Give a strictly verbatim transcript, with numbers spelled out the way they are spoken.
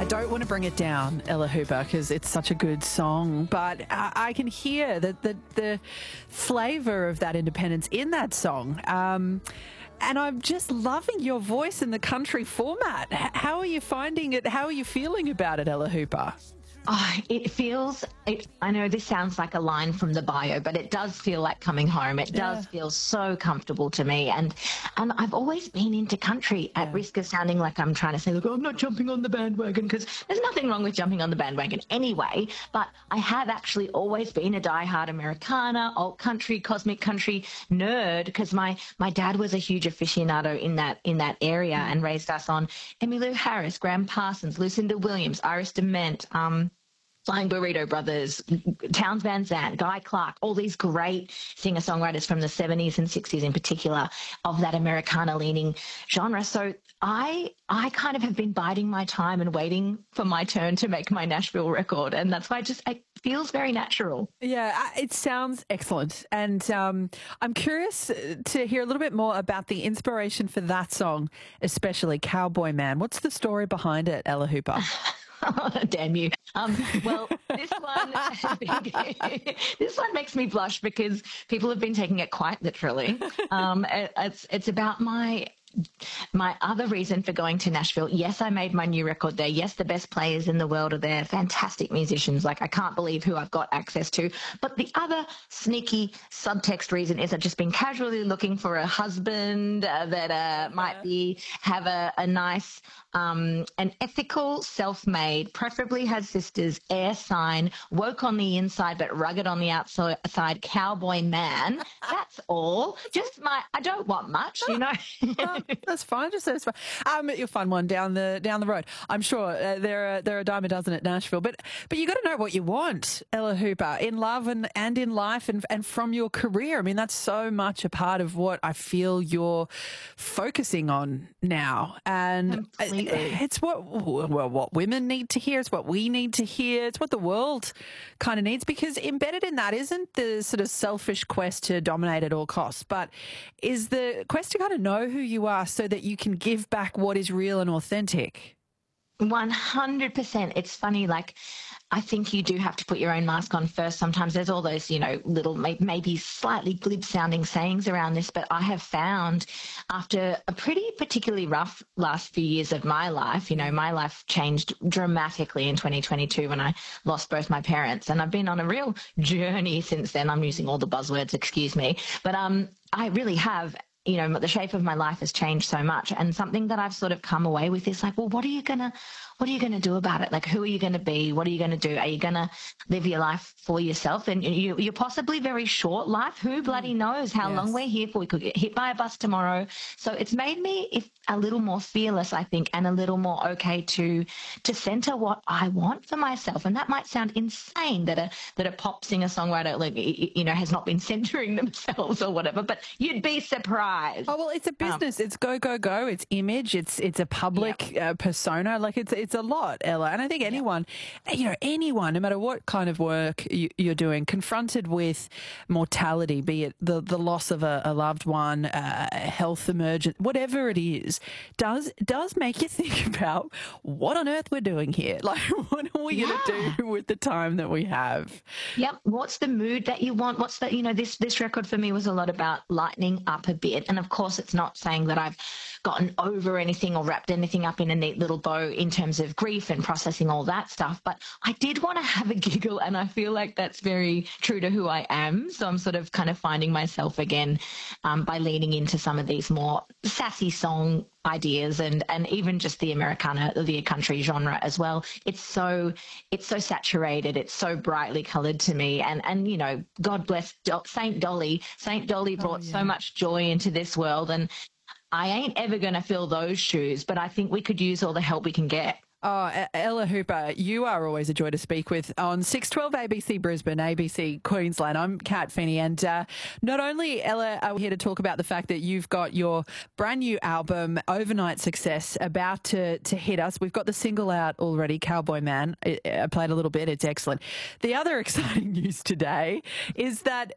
I don't want to bring it down, Ella Hooper, because it's such a good song, but I, I can hear the, the, the flavour of that independence in that song. Um, and I'm just loving your voice in the country format. H- how are you finding it? How are you feeling about it, Ella Hooper? Oh, it feels, it, I know this sounds like a line from the bio, but it does feel like coming home. It does Yeah. feel so comfortable to me. And and I've always been into country, at Yeah. risk of sounding like I'm trying to say, look, I'm not jumping on the bandwagon, because there's nothing wrong with jumping on the bandwagon anyway. But I have actually always been a diehard Americana, alt country, cosmic country nerd, because my, my dad was a huge aficionado in that in that area and raised us on Emmylou Harris, Graham Parsons, Lucinda Williams, Iris DeMent, um, Flying Burrito Brothers, Townes Van Zandt, Guy Clark, all these great singer-songwriters from the seventies and sixties in particular of that Americana-leaning genre. So I I kind of have been biding my time and waiting for my turn to make my Nashville record, and that's why it just it feels very natural. Yeah, uh, it sounds excellent. And um, I'm curious to hear a little bit more about the inspiration for that song, especially Cowboy Man. What's the story behind it, Ella Hooper? Oh, damn you. Um, well, this one, this one makes me blush because people have been taking it quite literally. Um, it, it's, it's about my my other reason for going to Nashville. Yes, I made my new record there. Yes, the best players in the world are there. Fantastic musicians. Like, I can't believe who I've got access to. But the other sneaky subtext reason is I've just been casually looking for a husband uh, that uh, might be, have a, a nice, um, an ethical, self-made, preferably has sisters, air sign, woke on the inside but rugged on the outside, cowboy man. That's all. Just my, I don't want much, you know. Oh, that's fine. Just that's fine. Um, you'll find one down the down the road. I'm sure uh, there are there are a dime a dozen at Nashville. But but you got to know what you want, Ella Hooper, in love and, and in life and and from your career. I mean, that's so much a part of what I feel you're focusing on now, and Completely. it's what well what women need to hear. It's what we need to hear. It's what the world kind of needs, because embedded in that isn't the sort of selfish quest to dominate at all costs, but is the quest to kind of know who you are so that you can give back what is real and authentic. one hundred percent. It's funny, like, I think you do have to put your own mask on first. Sometimes there's all those, you know, little, maybe slightly glib sounding sayings around this, but I have found after a pretty particularly rough last few years of my life, you know, my life changed dramatically in twenty twenty-two when I lost both my parents, and I've been on a real journey since then. I'm using all the buzzwords, excuse me, but um, I really have. You know, the shape of my life has changed so much. And something that I've sort of come away with is like, well, what are you going to, what are you going to do about it? Like, who are you going to be? What are you going to do? Are you going to live your life for yourself? And you, you're possibly very short life. Who bloody knows how Yes. long we're here for? We could get hit by a bus tomorrow. So it's made me if, a little more fearless, I think, and a little more okay to, to center what I want for myself. And that might sound insane that a, that a pop singer songwriter, like, you know, has not been centering themselves or whatever, but you'd be surprised. Oh, well, it's a business. Um, it's go, go, go. It's image. It's it's a public yep. uh, persona. Like, it's it's a lot, Ella. And I think anyone, yep. you know, anyone, no matter what kind of work you, you're doing, confronted with mortality, be it the, the loss of a, a loved one, uh, a health emergent, whatever it is, does does make you think about what on earth we're doing here. Like, what are we yeah. going to do with the time that we have? Yep. What's the mood that you want? What's the, you know, this, this record for me was a lot about lightening up a bit. And of course, it's not saying that I've gotten over anything or wrapped anything up in a neat little bow in terms of grief and processing all that stuff. But I did want to have a giggle, and I feel like that's very true to who I am. So I'm sort of kind of finding myself again um, by leaning into some of these more sassy song ideas and and even just the Americana, the country genre as well. It's so it's so saturated, it's so brightly colored to me, and and you know, God bless Do- Saint Dolly. Saint Dolly brought oh, yeah. so much joy into this world, and I ain't ever going to fill those shoes, but I think we could use all the help we can get. Oh, Ella Hooper, you are always a joy to speak with on six twelve A B C Brisbane, A B C Queensland. I'm Kat Finney, and uh, not only, Ella, are we here to talk about the fact that you've got your brand new album, Overnight Success, about to, to hit us. We've got the single out already, Cowboy Man. I, I played a little bit. It's excellent. The other exciting news today is that